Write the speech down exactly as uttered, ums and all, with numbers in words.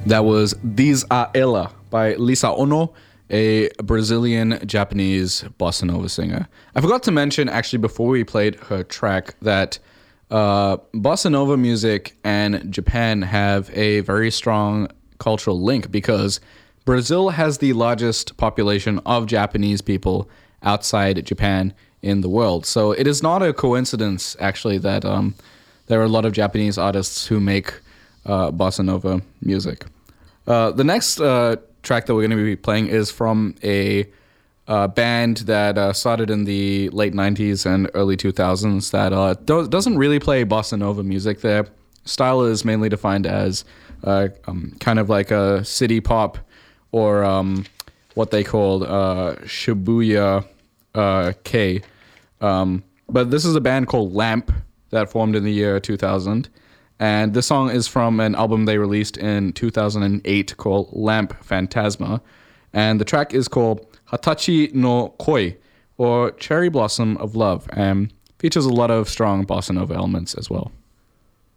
That was These Are Ella by Lisa Ono, a Brazilian Japanese bossa nova singer. I forgot to mention, actually, before we played her track, that uh, bossa nova music and Japan have a very strong cultural link because Brazil has the largest population of Japanese people outside Japan in the world. So it is not a coincidence, actually, that um, there are a lot of Japanese artists who make uh, bossa nova music. Uh, the next uh, track that we're going to be playing is from a uh, band that uh, started in the late nineties and early two thousands that uh, do- doesn't really play bossa nova music. Their style is mainly defined as uh, um, kind of like a city pop or um, what they called uh, Shibuya uh, K. Um, but this is a band called Lamp that formed in the year two thousand. And this song is from an album they released in two thousand eight called Lamp Phantasma. And the track is called Hatachi no Koi, or Cherry Blossom of Love, and features a lot of strong bossa nova elements as well.